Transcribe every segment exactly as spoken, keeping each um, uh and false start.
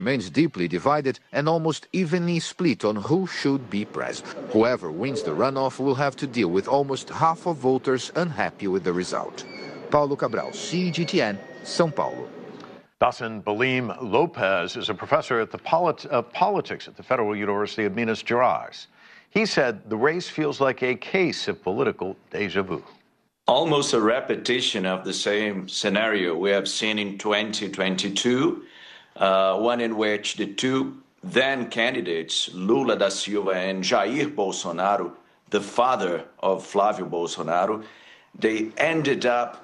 remains deeply divided and almost evenly split on who should be president. Whoever wins the runoff will have to deal with almost half of voters unhappy with the result. Paulo Cabral, C G T N, São Paulo. Dasan Balim Lopez is a professor at the polit- uh, politics at the Federal University of Minas Gerais. He said the race feels like a case of political deja vu. Almost a repetition of the same scenario we have seen in twenty twenty-two, uh, one in which the two then candidates, Lula da Silva and Jair Bolsonaro, the father of Flávio Bolsonaro, they ended up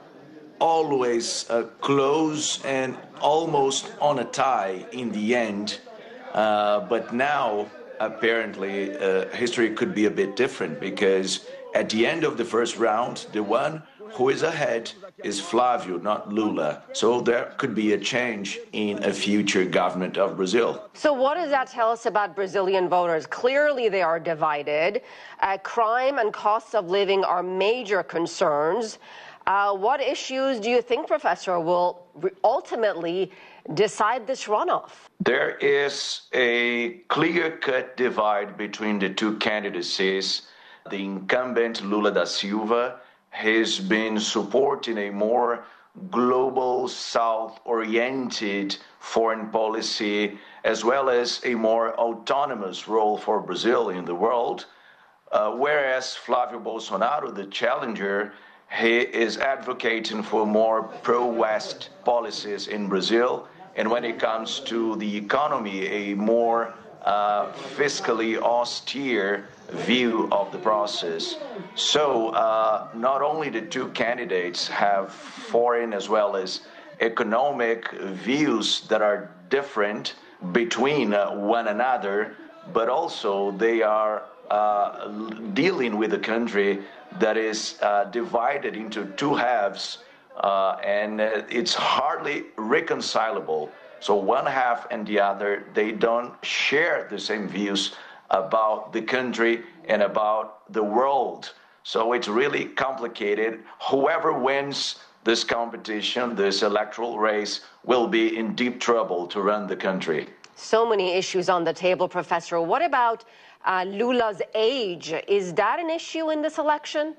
always uh, close and almost on a tie in the end. Uh, but now, apparently, uh, history could be a bit different, because at the end of the first round, the one who is ahead is Flávio, not Lula. So there could be a change in a future government of Brazil. So what does that tell us about Brazilian voters? Clearly they are divided. Uh, crime and costs of living are major concerns. Uh, what issues do you think, Professor, will ultimately decide this runoff? There is a clear-cut divide between the two candidacies. The incumbent Lula da Silva has been supporting a more global, South-oriented foreign policy, as well as a more autonomous role for Brazil in the world, uh, whereas Flávio Bolsonaro, the challenger, he is advocating for more pro-West policies in Brazil, and when it comes to the economy, a more uh, fiscally austere view of the process. So uh, not only the two candidates have foreign as well as economic views that are different between uh, one another, but also they are uh, dealing with a country that is uh, divided into two halves, uh, and uh, it's hardly reconcilable. So one half and the other, they don't share the same views about the country and about the world. So it's really complicated. Whoever wins this competition, this electoral race, will be in deep trouble to run the country. So many issues on the table, Professor. What about uh, Lula's age? Is that an issue in this election?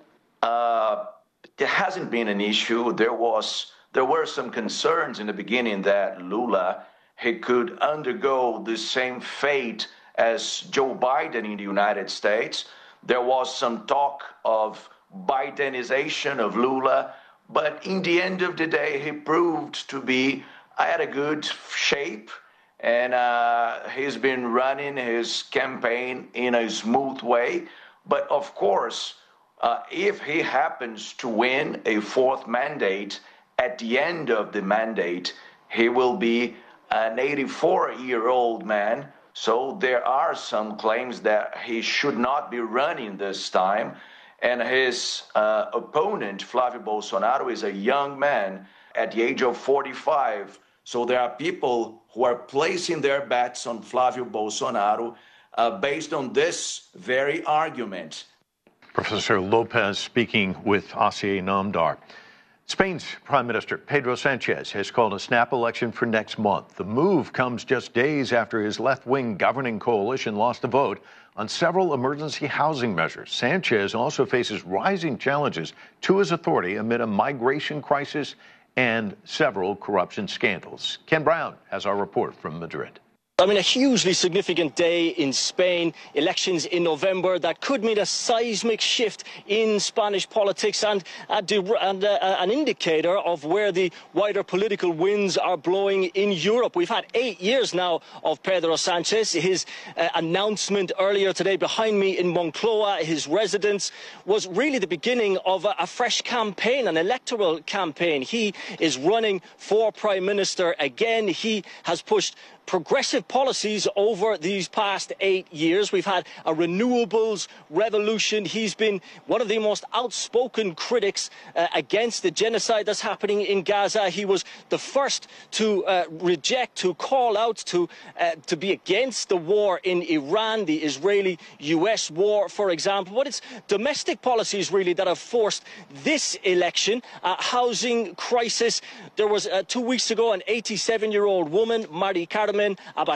Uh, there hasn't been an issue. There was, there were some concerns in the beginning that Lula, he could undergo the same fate as Joe Biden in the United States. There was some talk of Bidenization of Lula, but in the end of the day, he proved to be at a good shape, and uh, he's been running his campaign in a smooth way. But of course, uh, if he happens to win a fourth mandate, at the end of the mandate, he will be an eighty-four-year-old man. So there are some claims that he should not be running this time. And his uh, opponent, Flávio Bolsonaro, is a young man at the age of forty-five. So there are people who are placing their bets on Flávio Bolsonaro uh, based on this very argument. Professor Lopez speaking with Asier Namdar. Spain's Prime Minister Pedro Sanchez has called a snap election for next month. The move comes just days after his left-wing governing coalition lost the vote on several emergency housing measures. Sanchez also faces rising challenges to his authority amid a migration crisis and several corruption scandals. Ken Brown has our report from Madrid. I mean, a hugely significant day in Spain, elections in November that could mean a seismic shift in Spanish politics and, a and uh, an indicator of where the wider political winds are blowing in Europe. We've had eight years now of Pedro Sanchez. His uh, announcement earlier today behind me in Moncloa, his residence, was really the beginning of a, a fresh campaign, an electoral campaign. He is running for Prime Minister again. He has pushed progressive policies over these past eight years. We've had a renewables revolution. He's been one of the most outspoken critics uh, against the genocide that's happening in Gaza. He was the first to uh, reject, to call out, to uh, to be against the war in Iran, the Israeli-U S war, for example. But it's domestic policies really that have forced this election. Uh, housing crisis. There was uh, two weeks ago an eighty-seven-year-old woman, Mari Carmen